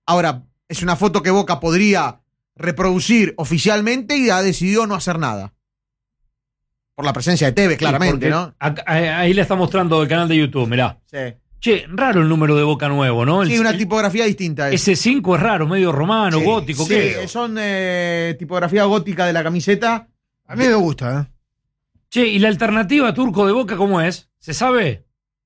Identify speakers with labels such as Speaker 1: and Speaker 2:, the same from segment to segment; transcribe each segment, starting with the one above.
Speaker 1: Ahora, es una foto que Boca podría reproducir oficialmente y ha decidido no hacer nada. Por la presencia de Tevez, claramente, ¿no?
Speaker 2: Ahí le está mostrando el canal de YouTube, mirá.
Speaker 1: Sí.
Speaker 2: Che, raro el número de Boca nuevo, ¿no?
Speaker 1: Sí, una tipografía distinta.
Speaker 2: Ese 5 es raro, medio romano,
Speaker 1: sí,
Speaker 2: gótico,
Speaker 1: sí,
Speaker 2: ¿qué?
Speaker 1: son tipografía gótica de la camiseta.
Speaker 3: A mí me gusta, ¿eh?
Speaker 2: Che, ¿y la alternativa Turco de Boca cómo es? ¿Se sabe?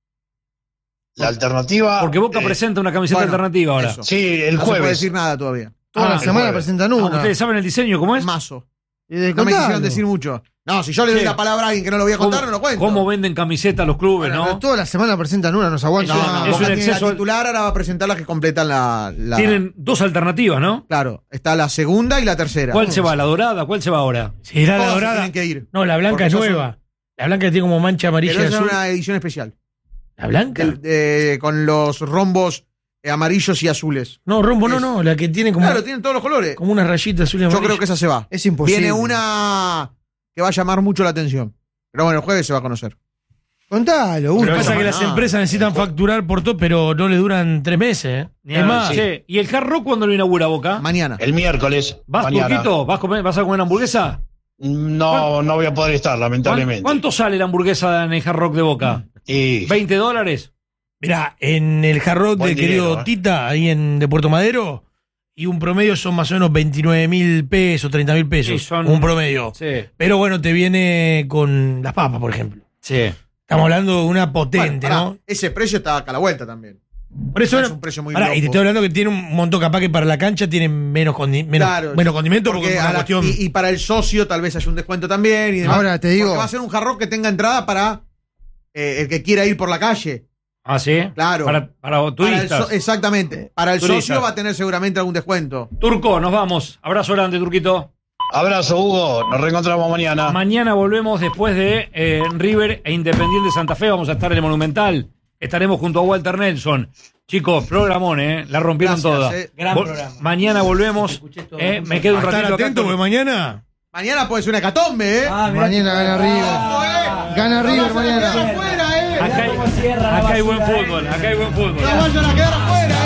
Speaker 4: La alternativa.
Speaker 2: Porque Boca presenta una camiseta alternativa ahora.
Speaker 1: Eso.
Speaker 4: Sí, el
Speaker 1: no
Speaker 4: jueves.
Speaker 1: se puede decir nada todavía.
Speaker 3: Toda la semana
Speaker 4: jueves.
Speaker 3: presentan una.
Speaker 2: ¿Ustedes saben el diseño cómo es?
Speaker 1: Mazo.
Speaker 3: Y de
Speaker 1: No me quisieron
Speaker 3: contarlo.
Speaker 1: decir mucho. No, si yo le doy la palabra a alguien que no lo voy a contar, no lo cuento.
Speaker 2: ¿Cómo venden camisetas a los clubes,
Speaker 3: Bueno,
Speaker 2: no?
Speaker 3: pero toda la semana presentan una, nos aguantan.
Speaker 1: No,
Speaker 2: es
Speaker 1: Boca
Speaker 2: un
Speaker 1: tiene
Speaker 2: exceso-
Speaker 1: la titular, ahora va a presentar las que completan la...
Speaker 2: Tienen dos alternativas, ¿no?
Speaker 1: Claro, está la segunda y la tercera.
Speaker 2: ¿Cuál se va? ¿La dorada? ¿Cuál se va ahora?
Speaker 5: Si era la
Speaker 1: Todas
Speaker 5: dorada.
Speaker 1: tienen que ir.
Speaker 5: No, la blanca
Speaker 1: Porque
Speaker 5: es
Speaker 1: esos
Speaker 5: nueva. La blanca tiene como mancha amarilla
Speaker 1: Pero
Speaker 5: y
Speaker 1: esa es
Speaker 5: azul.
Speaker 1: una edición especial.
Speaker 5: ¿La blanca?
Speaker 1: Con los rombos amarillos y azules.
Speaker 5: No, rombo, no. La que tiene como,
Speaker 1: Claro, tienen todos los colores.
Speaker 5: como una rayita azul y
Speaker 1: Yo
Speaker 5: amarilla.
Speaker 1: creo que esa se va.
Speaker 3: Es imposible.
Speaker 1: Viene una que va a llamar mucho la atención. Pero bueno, el jueves se va a conocer.
Speaker 3: Contalo,
Speaker 5: Lo
Speaker 3: Gusto.
Speaker 5: que pasa es que
Speaker 1: no,
Speaker 5: las
Speaker 1: no.
Speaker 5: empresas necesitan facturar por todo, pero no le duran 3 meses.
Speaker 2: Ni
Speaker 5: Es
Speaker 2: hablar.
Speaker 5: más,
Speaker 2: Che, ¿y el Hard Rock cuándo lo inaugura Boca?
Speaker 1: Mañana.
Speaker 4: El miércoles.
Speaker 2: ¿Vas,
Speaker 4: mañana.
Speaker 2: Turquito? ¿Vas a comer hamburguesa?
Speaker 4: No, no voy a poder estar, lamentablemente.
Speaker 2: ¿Cuánto sale la hamburguesa en el Hard Rock de Boca?
Speaker 4: Y
Speaker 2: ¿$20?
Speaker 5: mirá, en el Hard Rock
Speaker 4: Buen
Speaker 5: de querido
Speaker 4: dinero,
Speaker 5: Tita, ahí de Puerto Madero, y un promedio son más o menos 29.000 pesos, 30.000 pesos.
Speaker 2: Sí, son-
Speaker 5: un promedio.
Speaker 2: Sí.
Speaker 5: Pero bueno, te viene con las papas, por ejemplo.
Speaker 2: Sí.
Speaker 5: Estamos hablando de una potente,
Speaker 1: Bueno, pará,
Speaker 5: ¿no?
Speaker 1: ese precio está acá a la vuelta también.
Speaker 5: Por eso
Speaker 1: es un precio muy
Speaker 5: pará, y te
Speaker 1: loco.
Speaker 5: estoy hablando que tiene un montón capaz que para la cancha tiene menos condimento porque es
Speaker 1: a
Speaker 5: una
Speaker 1: la-
Speaker 5: cuestión.
Speaker 1: y para el socio tal vez haya un descuento también. Y demás.
Speaker 3: Ahora te digo-
Speaker 1: Porque va a ser un jarrón que tenga entrada para el que quiera ir por la calle.
Speaker 2: ¿Ah, sí?
Speaker 1: Claro.
Speaker 2: Para
Speaker 1: Para el
Speaker 2: turistas.
Speaker 1: exactamente. Para el
Speaker 2: Turistas.
Speaker 1: socio va a tener seguramente algún descuento.
Speaker 2: Turco, nos vamos. Abrazo grande, Turquito.
Speaker 4: abrazo, Hugo. Nos reencontramos mañana.
Speaker 2: Mañana volvemos después de River e Independiente de Santa Fe. Vamos a estar en el Monumental. Estaremos junto a Walter Nelson. Chicos, programón, La rompieron
Speaker 1: Gracias,
Speaker 2: toda.
Speaker 5: Gran programa.
Speaker 2: Mañana volvemos. Me quedo un
Speaker 5: Estar
Speaker 2: ratito acá.
Speaker 5: atento porque mañana.
Speaker 1: Mañana puede ser una hecatombe,
Speaker 3: Mañana gana River. Gana River mañana.
Speaker 1: Afuera,
Speaker 2: Acá hay buen fútbol. Acá hay buen fútbol.
Speaker 1: No vayan a quedar afuera,